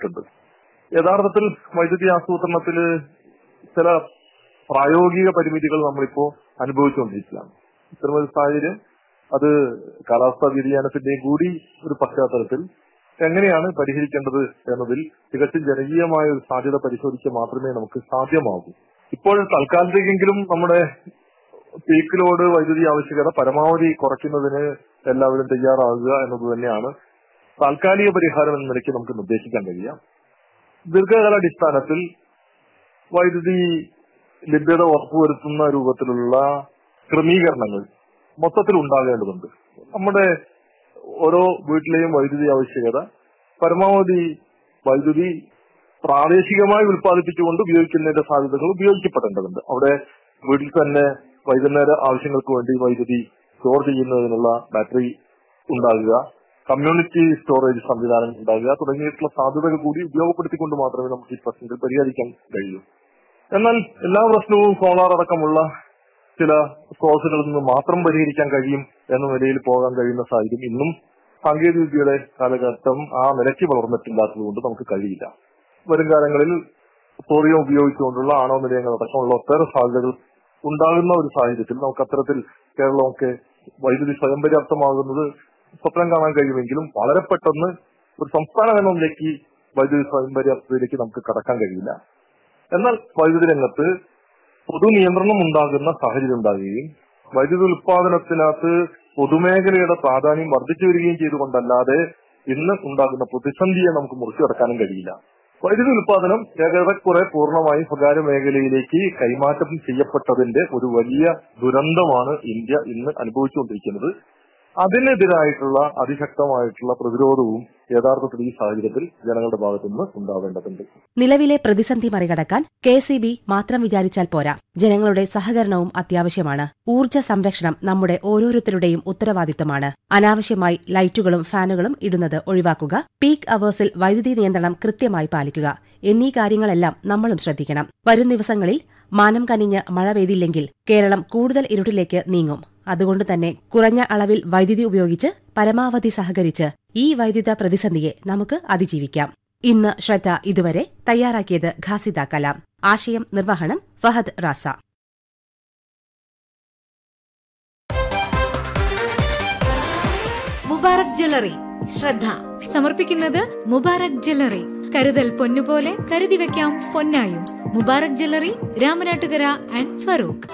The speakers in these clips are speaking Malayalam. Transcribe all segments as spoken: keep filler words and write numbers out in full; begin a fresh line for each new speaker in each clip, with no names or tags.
ഉണ്ടായിട്ടുണ്ട്. യഥാർത്ഥത്തിൽ വൈദ്യുതി ആസൂത്രണത്തിൽ ചില പ്രായോഗിക പരിമിതികൾ നമ്മളിപ്പോ അനുഭവിച്ചുകൊണ്ടിരിക്കുകയാണ്. ഇത്തരമൊരു സാഹചര്യം അത് കാലാവസ്ഥാ വ്യതിയാനത്തിന്റെയും കൂടി ഒരു പശ്ചാത്തലത്തിൽ എങ്ങനെയാണ് പരിഹരിക്കേണ്ടത് എന്നതിൽ തികച്ചും ജനകീയമായ ഒരു സാധ്യത പരിശോധിക്കുക മാത്രമേ നമുക്ക് സാധ്യമാകൂ. ഇപ്പോൾ തൽക്കാലത്തേക്കെങ്കിലും നമ്മുടെ പീക്ക് ലോഡ് വൈദ്യുതി ആവശ്യകത പരമാവധി കുറയ്ക്കുന്നതിന് എല്ലാവരും തയ്യാറാകുക എന്നത് തന്നെയാണ് താൽക്കാലിക പരിഹാരം എന്ന നിലയ്ക്ക് നമുക്ക് നിർദ്ദേശിക്കാൻ കഴിയാം. ദീർഘകാലാടിസ്ഥാനത്തിൽ വൈദ്യുതി ലഭ്യത ഉറപ്പുവരുത്തുന്ന രൂപത്തിലുള്ള ക്രമീകരണങ്ങൾ മൊത്തത്തിൽ ഉണ്ടാകേണ്ടതുണ്ട്. നമ്മുടെ ഓരോ വീട്ടിലെയും വൈദ്യുതി ആവശ്യകത പരമാവധി വൈദ്യുതി പ്രാദേശികമായി ഉൽപ്പാദിപ്പിച്ചുകൊണ്ട് ഉപയോഗിക്കുന്നതിന്റെ സാധ്യതകൾ ഉപയോഗിക്കപ്പെടേണ്ടതുണ്ട്. അവിടെ വീട്ടിൽ തന്നെ വൈകുന്നേര ആവശ്യങ്ങൾക്ക് വേണ്ടി വൈദ്യുതി സ്റ്റോർ ചെയ്യുന്നതിനുള്ള ബാറ്ററി ഉണ്ടാകുക, കമ്മ്യൂണിറ്റി സ്റ്റോറേജ് സംവിധാനം ഉണ്ടാകുക തുടങ്ങിയിട്ടുള്ള സാധ്യതകൾ കൂടി ഉപയോഗപ്പെടുത്തിക്കൊണ്ട് മാത്രമേ നമുക്ക് ഈ പ്രശ്നങ്ങൾ പരിഹരിക്കാൻ കഴിയൂ. എന്നാൽ എല്ലാ പ്രശ്നവും സോളാർ അടക്കമുള്ള ചില സോഴ്സുകളിൽ നിന്ന് മാത്രം പരിഹരിക്കാൻ കഴിയും എന്ന നിലയിൽ പോകാൻ കഴിയുന്ന സാഹചര്യം ഇന്നും സാങ്കേതിക വിദ്യയുടെ കാലഘട്ടം ആ നിലയ്ക്ക് വളർന്നിട്ടില്ലാത്തതുകൊണ്ട് നമുക്ക് കഴിയില്ല. വരും കാലങ്ങളിൽ സോറിയം ഉപയോഗിച്ചുകൊണ്ടുള്ള ആണവ നിലയങ്ങൾ അടക്കമുള്ള ഒട്ടേറെ സാധ്യതകൾ ഉണ്ടാകുന്ന ഒരു സാഹചര്യത്തിൽ നമുക്ക് അത്തരത്തിൽ കേരളമൊക്കെ വൈദ്യുതി സ്വയം പര്യാപ്തമാകുന്നത് സ്വപ്നം കാണാൻ കഴിയുമെങ്കിലും വളരെ പെട്ടെന്ന് ഒരു സംസ്ഥാനം എന്ന നിലയ്ക്ക് വൈദ്യുതി സ്വയം പര്യാപ്തതയിലേക്ക് നമുക്ക് കടക്കാൻ കഴിയില്ല. എന്നാൽ വൈദ്യുതി രംഗത്ത് പൊതു നിയന്ത്രണം ഉണ്ടാകുന്ന സാഹചര്യം ഉണ്ടാകുകയും വൈദ്യുതി ഉൽപാദനത്തിനകത്ത് പൊതുമേഖലയുടെ പ്രാധാന്യം വർദ്ധിച്ചു വരികയും ചെയ്തുകൊണ്ടല്ലാതെ ഇന്ന് ഉണ്ടാകുന്ന പ്രതിസന്ധിയെ നമുക്ക് മുറിച്ചു കടക്കാനും കഴിയില്ല. വൈദ്യുതി ഉൽപാദനം ഏറെക്കുറെ പൂർണ്ണമായും സ്വകാര്യ മേഖലയിലേക്ക് കൈമാറ്റം ചെയ്യപ്പെട്ടതിന്റെ ഒരു വലിയ ദുരന്തമാണ് ഇന്ത്യ ഇന്ന് അനുഭവിച്ചുകൊണ്ടിരിക്കുന്നത്. അതിനെതിരായിട്ടുള്ള അതിശക്തമായിട്ടുള്ള പ്രതിരോധവും യഥാർത്ഥത്തിൽ ഈ സാഹചര്യത്തിൽ ജനങ്ങളുടെ ഭാഗത്തു നിന്ന് ഉണ്ടാവേണ്ടതുണ്ട്.
നിലവിലെ പ്രതിസന്ധി മറികടക്കാൻ കെ എസ് ഇ ബി മാത്രം വിചാരിച്ചാൽ പോരാ. ജനങ്ങളുടെ സഹകരണവും അത്യാവശ്യമാണ്. ഊർജ്ജ സംരക്ഷണം നമ്മുടെ ഓരോരുത്തരുടെയും ഉത്തരവാദിത്തമാണ്. അനാവശ്യമായി ലൈറ്റുകളും ഫാനുകളും ഇടുന്നത് ഒഴിവാക്കുക, പീക്ക് അവേഴ്സിൽ വൈദ്യുതി നിയന്ത്രണം കൃത്യമായി പാലിക്കുക എന്നീ കാര്യങ്ങളെല്ലാം നമ്മളും ശ്രദ്ധിക്കണം. വരും ദിവസങ്ങളിൽ മാനം കനിഞ്ഞ് മഴ പെയ്തില്ലെങ്കിൽ കേരളം കൂടുതൽ ഇരുട്ടിലേക്ക് നീങ്ങും. അതുകൊണ്ട് തന്നെ കുറഞ്ഞ അളവിൽ വൈദ്യുതി ഉപയോഗിച്ച് പരമാവധി സഹകരിച്ച് ഈ വൈദ്യുത പ്രതിസന്ധിയെ നമുക്ക് അതിജീവിക്കാം. ഇന്ന് ശ്രദ്ധ ഇതുവരെ തയ്യാറാക്കിയത് ഖാസിദ കലാം. ആശയം നിർവഹണം ഫഹദ് റാസ.
മുബാറക് ജ്വല്ലറി ശ്രദ്ധ സമർപ്പിക്കുന്നത് മുബാറക് ജ്വല്ലറി. കരുതൽ പൊന്നുപോലെ കരുതി വെക്കാം പൊന്നായും. Mubarak jewellery, Ramanattukara and Farooq.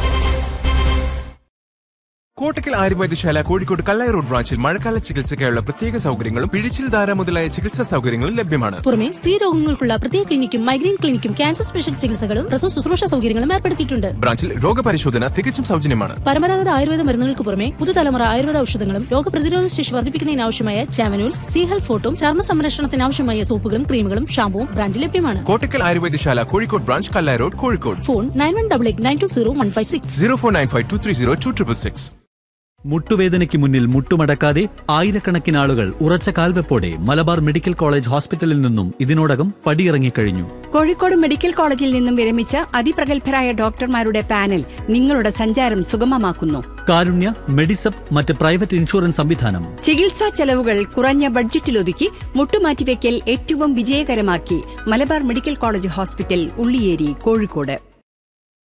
Kottakkal ആയുർവേദശാല Kozhikode Kallai road ബ്രാഞ്ചിൽ മഴക്കാല ചികിത്സയ്ക്കായുള്ള പ്രത്യേക സൗകര്യങ്ങളും പിഴിച്ചിൽ ധാര മുതലായ ചികിത്സാ സൗകര്യങ്ങളും ലഭ്യമാണ്.
പുറമെ സ്ത്രീ രോഗങ്ങൾക്കുള്ള പ്രത്യേക ക്ലിനിക്കും മൈഗ്രെയിൻ ക്ലിനിക്കും ക്യാൻസർ സ്പെഷ്യൽ ചികിത്സകളും പ്രസവ ശുശ്രൂഷ സൗകര്യങ്ങളും ഏർപ്പെടുത്തിയിട്ടുണ്ട്.
ബ്രാഞ്ചിൽ രോഗപരിശോധന തികച്ചും സൗജന്യമാണ്.
പരമ്പരാഗത ആയുർവേദ മരുന്നുകൾക്ക് പുറമെ പുതുതലമുറ ആയുർവേദ ഔഷധങ്ങളും രോഗപ്രതിരോധ ശേഷി വർദ്ധിപ്പിക്കുന്നതിനാവശ്യമായ ചാവനൂൽസ്, സി ഹെൽത്ത് ഫോട്ടും ചർമ്മ സംരക്ഷണത്തിനാവശ്യമായ സോപ്പുകളും ക്രീമുകളും ഷാമ്പുവും ബ്രാഞ്ചിൽ ലഭ്യമാണ്.
Kottakkal ആയുർവേദശാല Kozhikode branch Kallai road Kozhikode.
Phone nine one double eight nine to zero one five six
zero four nine five to three zero two triple six.
മുട്ടുവേദനയ്ക്ക് മുന്നിൽ മുട്ടുമടക്കാതെ ആയിരക്കണക്കിന് ആളുകൾ ഉറച്ച കാൽവെപ്പോടെ മലബാർ മെഡിക്കൽ കോളേജ് ഹോസ്പിറ്റലിൽ നിന്നും ഇതിനോടകം പടിയിറങ്ങിക്കഴിഞ്ഞു.
കോഴിക്കോട് മെഡിക്കൽ കോളേജിൽ നിന്നും വിരമിച്ച അതിപ്രഗത്ഭരായ ഡോക്ടർമാരുടെ പാനൽ നിങ്ങളുടെ സഞ്ചാരം സുഗമമാക്കുന്നു.
കാരുണ്യ, മെഡിസപ്പ്, മറ്റ് പ്രൈവറ്റ് ഇൻഷുറൻസ് സംവിധാനം.
ചികിത്സാ ചെലവുകൾ കുറഞ്ഞ ബഡ്ജറ്റിലൊതുക്കി മുട്ടുമാറ്റിവെക്കൽ ഏറ്റവും വിജയകരമാക്കി Malabar medical college hospital, Ulliyeri, Kozhikode.